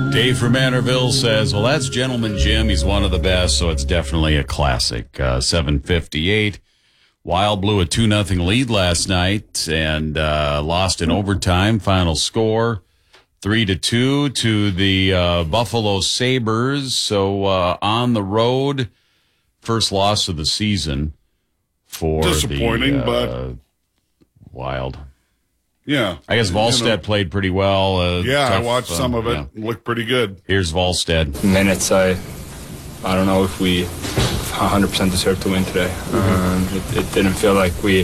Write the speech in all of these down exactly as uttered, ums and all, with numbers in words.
Dave from Manorville says, well, that's Gentleman Jim. He's one of the best, so it's definitely a classic. Uh, seven fifty-eight. Wild blew a two nothing lead last night and uh, lost in overtime. Final score, three to two to the uh, Buffalo Sabres. So uh, on the road, first loss of the season for Disappointing, the uh, but Wild. Yeah. I guess Volstead you know, played pretty well. Uh, yeah, tough, I watched some uh, of it. yeah. It looked pretty good. Here's Volstead. Minutes, I I don't know if we one hundred percent deserved to win today. Mm-hmm. Um, it, it didn't feel like we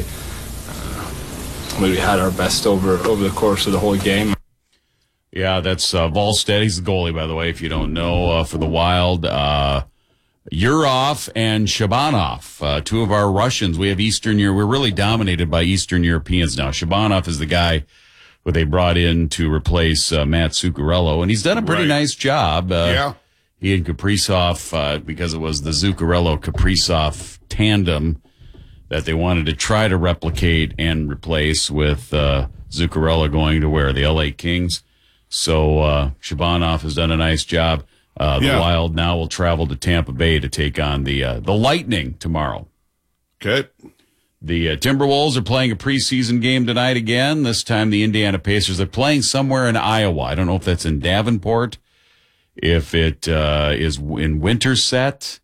uh, we had our best over, over the course of the whole game. Yeah, that's uh, Volstead. He's the goalie, by the way, if you don't know, uh, for the Wild. Uh, Yurov and Shabanov, uh, two of our Russians. We have Eastern Europe. We're really dominated by Eastern Europeans now. Shabanov is the guy who they brought in to replace uh, Matt Zuccarello, and he's done a pretty Right. nice job. Uh, Yeah. He and Kaprizov, uh, because it was the Zuccarello-Kaprizov tandem that they wanted to try to replicate and replace with uh, Zuccarello going to where? The L A Kings. So uh, Shabanov has done a nice job. Uh, the Yeah. Wild now will travel to Tampa Bay to take on the uh, the Lightning tomorrow. Okay. The uh, Timberwolves are playing a preseason game tonight again. This time the Indiana Pacers. They're playing somewhere in Iowa. I don't know if that's in Davenport, if it uh, is in Winterset,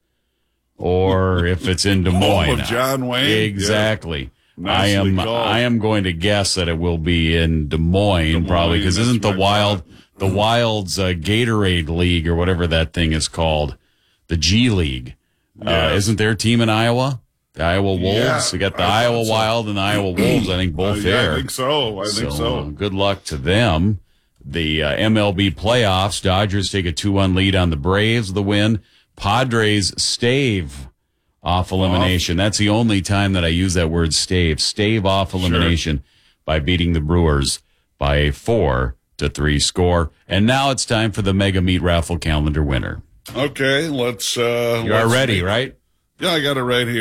or if it's in Des Moines. Home of John Wayne. Exactly. Yeah. I am. Nicely called. I am going to guess that it will be in Des Moines, Des Moines, probably, because that's isn't the my Wild thought. the Wild's uh, Gatorade League or whatever that thing is called, the G League? Uh, Yes. isn't there a team in Iowa? The Iowa Wolves. Yeah, we got the I Iowa thought so. Wild and the Iowa Wolves. I think both Uh, there. yeah, I think so. I think so. uh, good luck to them. The uh, M L B playoffs, Dodgers take a two one lead on the Braves, the win. Padres stave off elimination. That's the only time that I use that word stave. Stave off elimination by beating the Brewers by a four to three score. And now it's time for the Mega Meat Raffle calendar winner. Okay, let's. Uh, You are let's ready, see. right? Yeah, I got it right here.